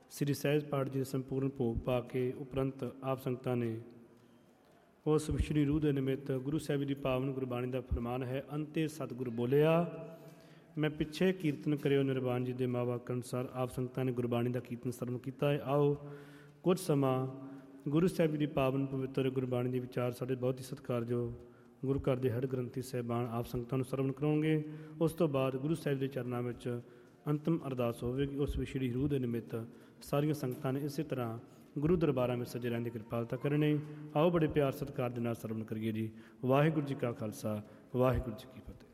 ਸ੍ਰੀ ਸਹਿਜ ਪਾਠ ਜੀ ਦੇ ਸੰਪੂਰਨ ਭੋਗ ਪਾ ਕੇ ਉਪਰੰਤ ਆਪ ਸੰਗਤਾਂ ਨੇ ਉਸ ਵਿਛੜੀ ਰੂਹ ਦੇ ਨਿਮਿਤ ਗੁਰੂ ਸਾਹਿਬ ਦੀ ਪਾਵਨ ਗੁਰਬਾਣੀ ਦਾ ਫਰਮਾਨ ਹੈ। ਅੰਤੇ ਸਤਿਗੁਰ ਬੋਲਿਆ ਮੈਂ ਪਿੱਛੇ ਕੀਰਤਨ ਕਰਿਓ ਨਿਰਵਾਨ ਜੀ ਦੇ ਮਾਵਾਕ ਅਨੁਸਾਰ ਆਪ ਸੰਗਤਾਂ ਨੇ ਗੁਰਬਾਣੀ ਦਾ ਕੀਰਤਨ ਸਰਵਣ ਕੀਤਾ ਹੈ। ਆਓ ਕੁਝ ਸਮਾਂ ਗੁਰੂ ਸਾਹਿਬ ਦੀ ਪਾਵਨ ਪਵਿੱਤਰ ਗੁਰਬਾਣੀ ਦੇ ਵਿਚਾਰ ਸਾਡੇ ਬਹੁਤ ਹੀ ਸਤਿਕਾਰਯੋਗ ਗੁਰੂ ਘਰ ਦੇ ਹੈਡ ਗ੍ਰੰਥੀ ਸਾਹਿਬਾਨ ਆਪ ਸੰਗਤਾਂ ਨੂੰ ਸਰਵਣ ਕਰਾਉਣਗੇ। ਉਸ ਤੋਂ ਬਾਅਦ ਗੁਰੂ ਸਾਹਿਬ ਦੇ ਚਰਨਾਂ ਵਿੱਚ ਅੰਤਿਮ ਅਰਦਾਸ ਹੋਵੇਗੀ। ਉਸ ਵਿਛੜੀ ਰੂਹ ਦੇ ਨਿਮਿਤ ਸਾਰੀਆਂ ਸੰਗਤਾਂ ਨੇ ਇਸੇ ਤਰ੍ਹਾਂ ਗੁਰੂ ਦਰਬਾਰਾਂ ਵਿੱਚ ਸਜੇ ਰਹਿਣ ਦੀ ਕਿਰਪਾਲਤਾ ਕਰਨੀ। ਆਓ ਬੜੇ ਪਿਆਰ ਸਤਿਕਾਰ ਦੇ ਨਾਲ ਸਰਵਣ ਕਰੀਏ ਜੀ। ਵਾਹਿਗੁਰੂ ਜੀ ਕਾ ਖਾਲਸਾ, ਵਾਹਿਗੁਰੂ ਜੀ ਕੀ ਫਤਿਹ।